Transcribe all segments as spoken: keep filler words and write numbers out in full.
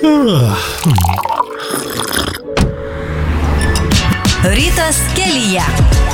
Rytas kelyje.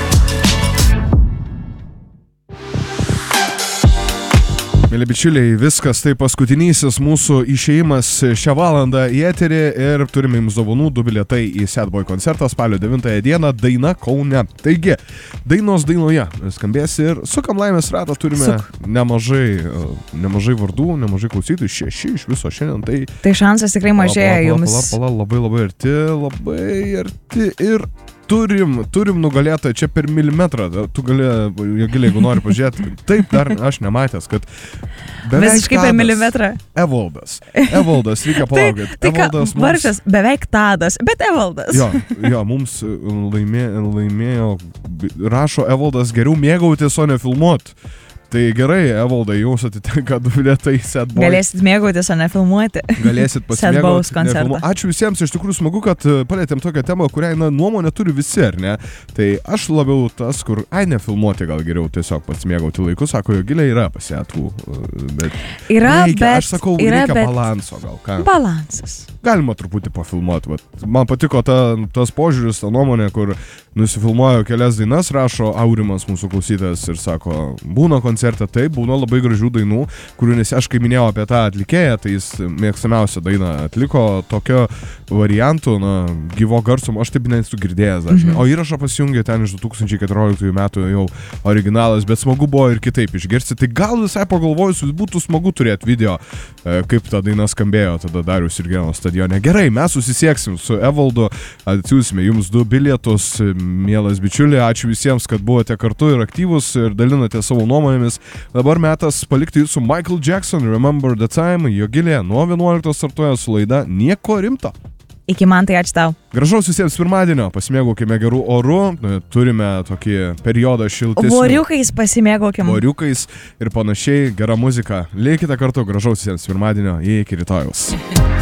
Mėly bičiuliai, viskas, tai paskutinysis mūsų išėjimas šią valandą į eterį ir turime jums dovanų, du bilietai į Sad Boy koncertą spalio devintąją dieną, Daina Kaune. Taigi, dainos dainoje skambės ir sukam laimės ratą, turime Suk. nemažai, nemažai vardų, nemažai klausytojų, šeši iš viso šiandien. Tai, tai šansas tikrai mažėja jums. Pala, pala, pala, labai labai arti, labai arti ir... Turim, turim nugalėtą čia per milimetrą, tu gali, jeigu nori pažiūrėti, taip dar aš nematęs, kad beveik visiškai per milimetrą. Evaldas, Evaldas, reikia palaukti. Tai, tai ką, varšas, mums... beveik Tadas, bet Evaldas. Jo, jo, mums laimė, laimėjo, rašo Evaldas, geriau mėgautis, o ne filmuot. Tai gerai, Evaldai, jums atitinka du bilietai Sad Boy. Galėsit mėgautis, o ne filmuoti. Galėsit pasimėgauti. Ačiū visiems, iš tikrųjų smagu, kad palėtėm tokią temą, kurią na, nuomonę turi visi, ar ne? Tai aš labiau tas, kur, ai, nefilmuoti gal geriau tiesiog pasimėgauti laiku, sako, jo giliai yra pasėtų, bet... Yra, reikia, bet... Aš sakau, yra, reikia bet... balanso gal, ką? Balansas. Galima truputį pafilmuoti. Vat. Man patiko ta, tas požiūris, ta nuomonė, kur nusifilmuoju kelias dainas, rašo Aurimas, mūsų klausytojas, ir sako, būna koncerte, taip, būna labai gražių dainų, kurių nes aš kai minėjau apie tą atlikėją, tai jis mėgstamiausią dainą atliko tokio variantų, na, gyvo garso, aš taip nesu girdėjęs dažnai. Mm-hmm. O įrašą pasijungė ten iš du tūkstančiai keturioliktųjų metų jau originalas, bet smagu buvo ir kitaip išgirsti. Tai gal visai pagalvojus, būtų smagu turėti video, kaip ta daina skambėjo tada Dariaus ir Geno stadione. Gerai, mes susisieksim su Evaldu, atsiųsime jums du bilietus, mielas bičiuliai, ačiū visiems, kad buvote kartu ir aktyvus ir dalinate savo nuomonėmis. Dabar metas palikti jūsų Michael Jackson, Remember the Time, jo gilė, nuo vienuoliktos startuoja su laida Nieko rimto. Iki man tai ačiū tau. Gražaus visiems pirmadienio, pasimėgaukime gerų orų, turime tokį periodą šiltesnių. Voriukais pasimėgaukime. Voriukais ir panašiai, gera muzika. Likite kartu, gražaus visiems pirmadienio, iki rytojaus.